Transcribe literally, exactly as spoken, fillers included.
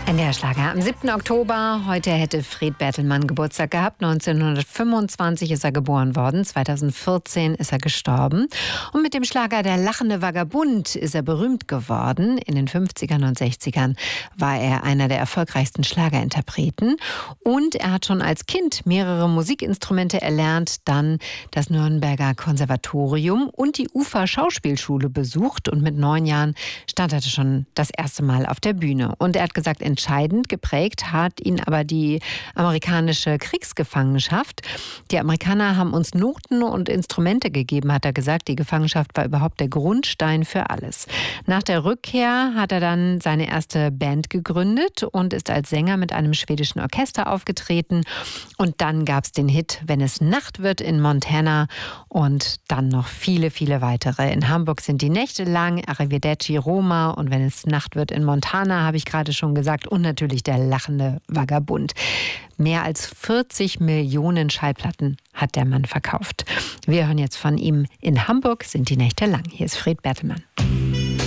N D R-Schlager am siebten Oktober. Heute hätte Fred Bertelmann Geburtstag gehabt. neunzehnhundertfünfundzwanzig ist er geboren worden. zweitausendvierzehn ist er gestorben. Und mit dem Schlager Der lachende Vagabund ist er berühmt geworden. In den fünfzigern und sechzigern war er einer der erfolgreichsten Schlagerinterpreten. Und er hat schon als Kind mehrere Musikinstrumente erlernt, dann das Nürnberger Konservatorium und die Ufer Schauspielschule besucht. Und mit neun Jahren stand er schon das erste Mal auf der Bühne. Und er hat gesagt, entscheidend geprägt hat ihn aber die amerikanische Kriegsgefangenschaft. Die Amerikaner haben uns Noten und Instrumente gegeben, hat er gesagt. Die Gefangenschaft war überhaupt der Grundstein für alles. Nach der Rückkehr hat er dann seine erste Band gegründet und ist als Sänger mit einem schwedischen Orchester aufgetreten. Und dann gab es den Hit Wenn es Nacht wird in Montana und dann noch viele, viele weitere. In Hamburg sind die Nächte lang, Arrivederci Roma und Wenn es Nacht wird in Montana, habe ich gerade schon gesagt. Und natürlich Der lachende Vagabund. Mehr als vierzig Millionen Schallplatten hat der Mann verkauft. Wir hören jetzt von ihm In Hamburg sind die Nächte lang. Hier ist Fred Bertelmann.